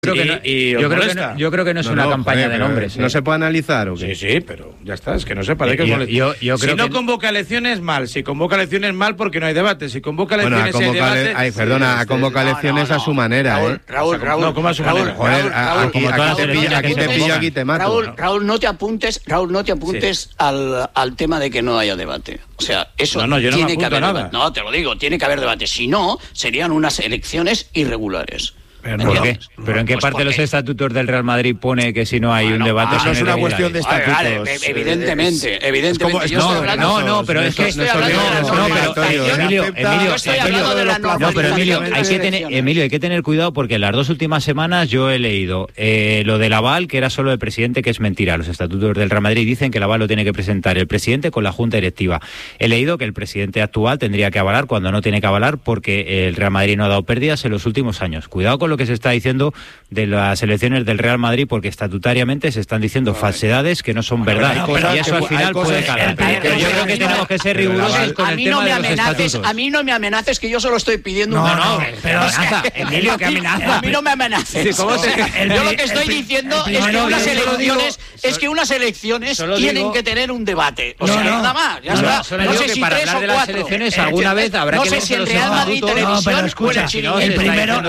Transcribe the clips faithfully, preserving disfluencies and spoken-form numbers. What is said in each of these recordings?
Creo que no, y, y yo, creo que no, yo creo que no es no, una no, campaña joder, de nombres. ¿No eh? se puede analizar o qué? Sí, sí, pero ya está, es que no se parece que yo, yo, yo Si creo no que convoca elecciones, mal. Si convoca elecciones, mal porque no hay debate. Si convoca elecciones, bueno, hay debate. Ay, perdona, sí, a convocar elecciones no, no, no. a su manera, Raúl, ¿eh? Raúl, Raúl. No, ¿cómo a su Raúl, manera? Joder, Raúl, Raúl, aquí, aquí, aquí, te pillo, aquí te pillo, aquí te mato. Raúl, Raúl, no te apuntes, Raúl, no te apuntes sí. al, al tema de que no haya debate. O sea, eso no, no, yo no tiene me que haber nada. debate. No, te lo digo, tiene que haber debate. Si no, serían unas elecciones irregulares. ¿Pero ¿Por qué? ¿Pero en qué pues parte de los estatutos del Real Madrid pone que si no hay bueno, un debate? Ah, no es una cuestión de estatutos. Vale, vale, evidentemente, es, evidentemente. Es como, yo estoy hablando, no, no, pero es que estoy hablando de no, pero Emilio, Emilio, no, pero Emilio, hay que tener, Emilio, hay que tener cuidado porque en las dos últimas semanas yo he leído eh, lo del aval que era solo el presidente, que es mentira. Los estatutos del Real Madrid dicen que el aval lo tiene que presentar el presidente con la junta directiva. He leído que el presidente actual tendría que avalar cuando no tiene que avalar porque el Real Madrid no ha dado pérdidas en los últimos años. Cuidado con lo que se está diciendo de las elecciones del Real Madrid, porque estatutariamente se están diciendo falsedades que no son verdad, y eso al final puede calar. Pero yo creo que tenemos que ser rigurosos con el tema de los estatutos. A mí no me amenaces, que yo solo estoy pidiendo no, un... No, no, pero amenaza, Emilio, que amenaza. A mí no me amenaces. Sí, ¿cómo te... Yo lo que estoy diciendo es que unas elecciones es que unas elecciones tienen que tener un debate. O sea, nada más, ya está. No sé si para hablar de las elecciones alguna vez habrá que ver los estatutos. No, pero escucha, el primero...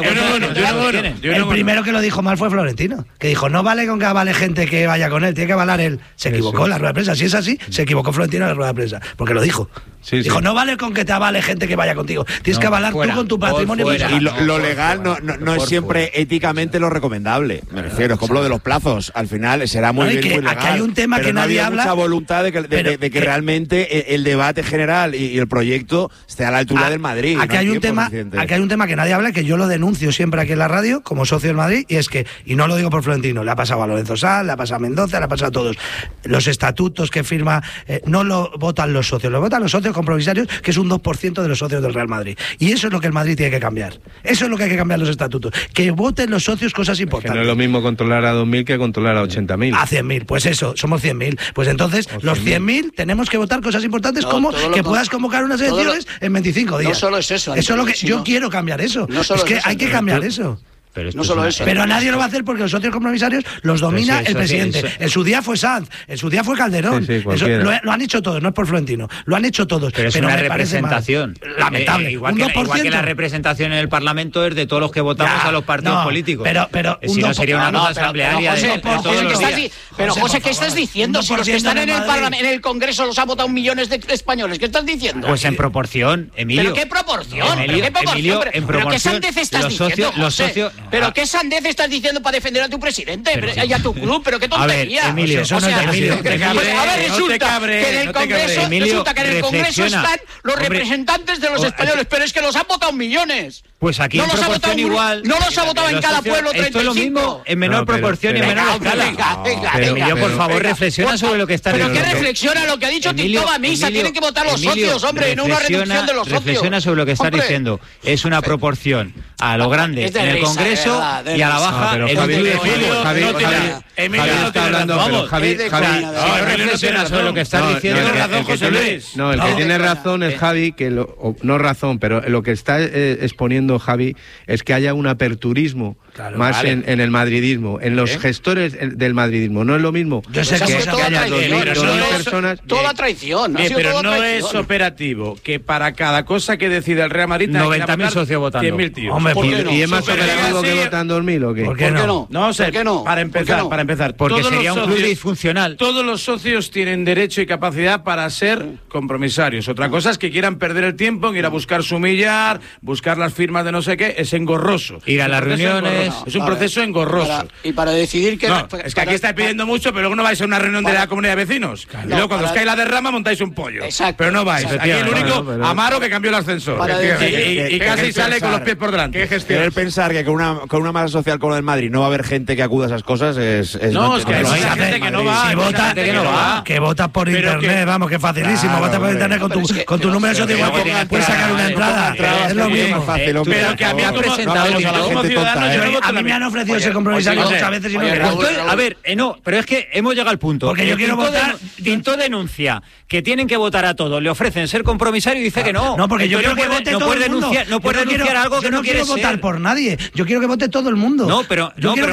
El primero que lo dijo mal fue Florentino, que dijo, no vale con que avale gente que vaya con él, tiene que avalar él. Se equivocó en la rueda de prensa. Si es así, se equivocó Florentino en la rueda de prensa, porque lo dijo. Sí, dijo, sí. no vale con que te avale gente que vaya contigo, tienes no, que avalar fuera, tú con tu patrimonio. Y lo, lo legal no, no, no es siempre fuera. éticamente lo recomendable, me refiero, es como lo de los plazos, al final será muy no, bien, que, muy legal. Aquí hay un tema pero que no nadie había habla. mucha voluntad de que, de, pero, de, de que que, realmente el debate general y, y el proyecto esté a la altura a, del Madrid. Aquí, no hay un tema, aquí hay un tema que nadie habla, que yo lo denuncio siempre aquí en la radio, como socio del Madrid, y es que, y no lo digo por Florentino, le ha pasado a Lorenzo Sanz, le ha pasado a Mendoza, le ha pasado a todos. Los estatutos que firma, eh, no lo votan los socios, lo votan los socios compromisarios, que es un dos por ciento de los socios del Real Madrid. Y eso es lo que el Madrid tiene que cambiar. Eso es lo que hay que cambiar los estatutos. Que voten los socios cosas importantes. Es que no es lo mismo controlar a dos mil que controlar a ochenta mil. A cien mil, pues eso, somos cien mil. Pues entonces, o los cien mil tenemos que votar cosas importantes no, como que lo, puedas convocar unas elecciones lo, en veinticinco días. No solo es eso. Eso es lo que sino, yo quiero cambiar eso. No solo es que es eso, hay que cambiar tú, eso. Pero no solo eso. Pero nadie lo va a hacer porque los socios compromisarios los domina eso, el presidente. Eso, eso. En su día fue Sanz, en su día fue Calderón. Sí, sí, eso, lo, lo han hecho todos, no es por Florentino. Lo han hecho todos. Pero es pero una representación. Lamentable. Eh, igual, que, igual que la representación en el Parlamento es de todos los que votamos ya, a los partidos no, políticos. Pero, pero eh, si no sería una cosa asamblearia. Pero José, ¿qué estás diciendo? Si los que están en el Parlamento, en el Congreso los ha votado millones de españoles, ¿qué estás diciendo? Pues en proporción, Emilio. ¿Pero qué proporción? ¿Pero qué sandez estás diciendo? Los socios. ¿Pero qué sandez estás diciendo para defender a tu presidente pero, y a tu club? Pero qué tontería. A ver, Emilio, o sea, Emilio, que, Emilio, Emilio, ahora resulta no cabres, que en el no Congreso Emilio, resulta que en el Congreso están los hombre, representantes de los españoles, pero es que los han votado millones. Pues aquí no en los proporción ha votado igual. No los ha votado en cada pueblo treinta y cinco. Esto es lo mismo en menor no, pero, proporción pero, y en menor escala. Venga, venga, pero venga, Emilio, por favor, venga, reflexiona por, sobre lo que está diciendo. diciendo. Pero qué reflexiona lo que ha dicho Tito a misa, tienen que votar los socios, hombre, no una reducción de los socios. Reflexiona sobre lo que está diciendo. Es una proporción a lo grande en el Congreso y a la baja en un club de fútbol. Emilio está hablando, pero Javi, Javi, no reflexiona sobre lo que está diciendo. José Luis. No, el que tiene razón es Javi, que no razón, pero lo que está exponiendo Javi es que haya un aperturismo claro, más vale. en, en el madridismo, en los ¿Eh? gestores del madridismo. No es lo mismo Yo sé que, que, que haya dos mil no personas. Toda traición. Bien, pero toda no traición. es operativo que para cada cosa que decida el Real Madrid noventa mil socios votando. cien mil tíos. Hombre, ¿Por qué no? ¿Y es más operativo sí. que votan dos mil o qué? ¿Por qué no? no? No sé, ¿Por qué no? para empezar, no? para empezar. Porque todos sería los un club socios, disfuncional. Todos los socios tienen derecho y capacidad para ser compromisarios. Otra cosa es que quieran perder el tiempo en ir a buscar su millar, buscar las firmas de no sé qué, es engorroso. Ir a las reuniones. Es un proceso engorroso. Para, y para decidir que... No, es que aquí estáis pidiendo mucho, pero luego no vais a una reunión para, de la comunidad de vecinos. Claro, y luego cuando para, os cae la derrama montáis un pollo. Exacto. Pero no vais. Aquí el único, bueno, pero... Amaro, que cambió el ascensor. Y, y, y casi sale con los pies por delante. ¿Qué gestión? Querer pensar que con una, con una masa social como la del Madrid no va a haber gente que acuda a esas cosas es... es no, es que hay mucha gente que no va. Si vota, que no va. Que votas por internet, vamos, que facilísimo. Votas por internet con tu número de socio, igual puedes sacar una entrada. Es lo mismo. Fácil, Pero que a mí ha presentado como ciudadano. A mí me han ofrecido ser compromisario muchas veces y no quiero. A ver, no, pero es que hemos llegado al punto. Porque yo quiero votar. Tinto denuncia que tienen que votar a todos, le ofrecen ser compromisario y dice que no. No, porque yo quiero que vote todo el mundo. No puede denunciar algo que no quiere ser. Yo no quiero votar por nadie. Yo quiero que vote todo el mundo. No, pero no,